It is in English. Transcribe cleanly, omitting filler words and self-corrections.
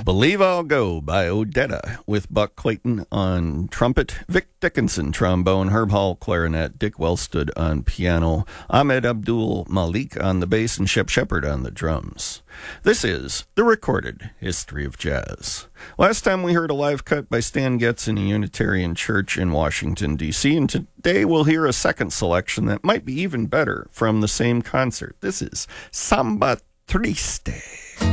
Believe I'll Go by Odetta, with Buck Clayton on trumpet, Vic Dickinson trombone, Herb Hall clarinet, Dick Wellstood on piano, Ahmed Abdul Malik on the bass, and Shep Shepard on the drums. This is the recorded history of jazz. Last time we heard a live cut by Stan Getz in a Unitarian church in Washington, D.C., and today we'll hear a second selection that might be even better from the same concert. This is Samba Triste.